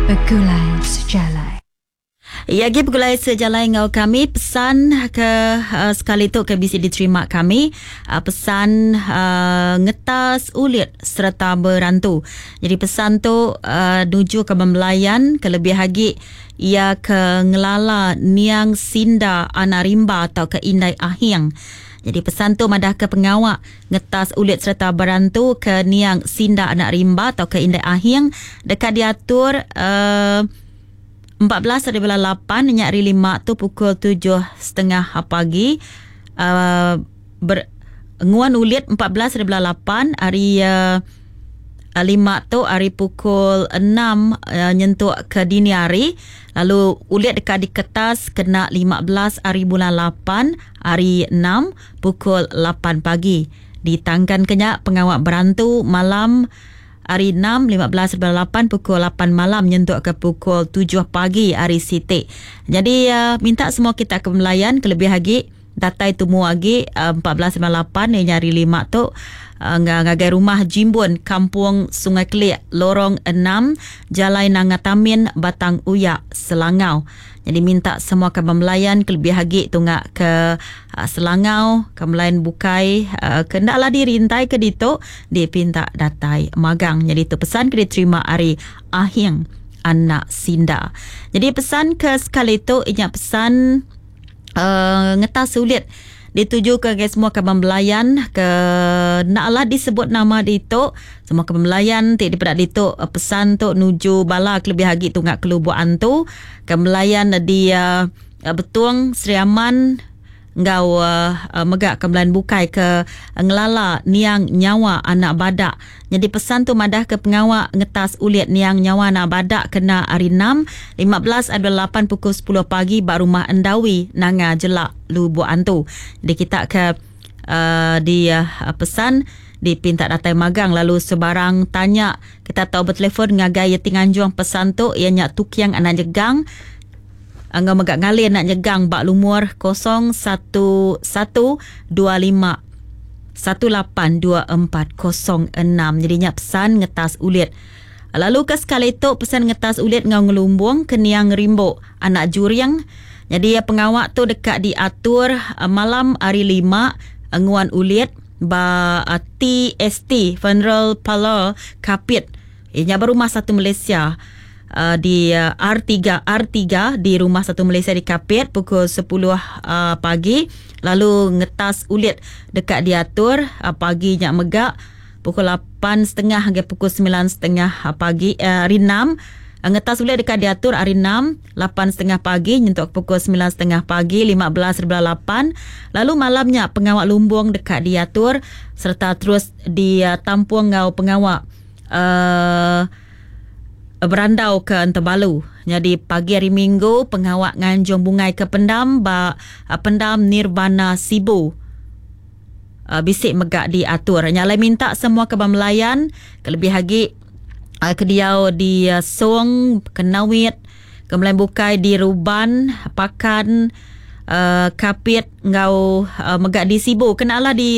Gulai Sejalai. Yagi Gulai Sejalai ngau kami pesan ke sekali tu ke bisi diterima kami pesan ngetas ulit serta berantu. Jadi pesan tu nuju ke Bembelayan ke lebih hagi ia ke ngelala niang sinda anarimba atau ke indai ahiang. Jadi pesan tu madah ke pengawak ngetas ulit serta berantu ke niang sinda anak rimba atau ke indai ahiang dekat diatur 14/8 nyak hari 5 tu pukul 7.30 pagi nguan ulit 14/8 hari 5 tu hari pukul 6 nyentuk ke dini hari. Lalu ulit dekat di kertas kena 15 hari bulan 8 hari 6 pukul 8 pagi. Ditangkan kenyak pengawak berantu malam hari 6 15/8 pukul 8 malam nyentuk ke pukul 7 pagi hari Siti. Jadi minta semua kita ke Melayan ke lebih lagi datai tumu lagi 14/8 ni nyari 5 tu ngagai rumah Jimbun Kampung Sungai Kelik Lorong 6 Jalan Nangatamin Batang Uyak Selangau. Jadi minta semua ke Melayan ke lebih lagi tunggak ke Selangau ke Melayan bukai kendaklah dirintai ke ditu dipinta datai magang. Jadi itu pesan ke diterima hari ahiang anak sinda. Jadi pesan ke sekali tu ingat pesan ngetas sulit dituju ke semua ke Bembelayan ke naklah disebut nama ditu semua ke Bembelayan tik dipedak ditu pesan tu nuju bala lebih lagi tunggak kelubuan tu ke Bembelayan di Betuang Sri Aman ngau megak ke Belayan bukai ke ngelala niang nyawa anak badak. Jadi pesan tu madah ke pengawak ngetas ulit niang nyawa anak badak kena hari 6 15/8 pukul 10 pagi bak rumah Endawi Nanga Jelak Lubuan tu. Jadi kita ke di pesan dipinta datai magang lalu sebarang tanya kita tahu bertelefon ngagai Tinganjuang pesan tu ianya tukiang anak jegang angga megak ngalih nak nyegang bak lumur 01125 182406. Jadinya pesan ngetas ulit. Lalu ke sekali itu pesan ngetas ulit ngau ngelumbung ke niang rimbo anak juriang. Jadi pengawak tu dekat diatur malam hari 5 nguan ulit ba TST Funeral Parlour Kapit. Ianya berumah satu Malaysia. Di R3 di rumah satu Malaysia di Kapit pukul 10 pagi. Lalu ngetas ulit dekat diatur pagi nyak megak pukul 8.30 hingga pukul 9.30 pagi hari 6. Ngetas ulit dekat diatur hari 6 8.30 pagi nyentuk pukul 9.30 pagi 15/8. Lalu malamnya pengawak lumbung dekat diatur serta terus ditampung ngau pengawak berandau ke Antabalu. Jadi pagi hari Minggu pengawak nganjung bungai ke pendam pendam Nirvana Sibu bisik megak diatur. Nyalai minta semua ke Melayan ke lebih lagi ke diau di Song Kenawit ke Melayan bukai di Ruban Pakan Kapit ngau megak di Sibu kenalah di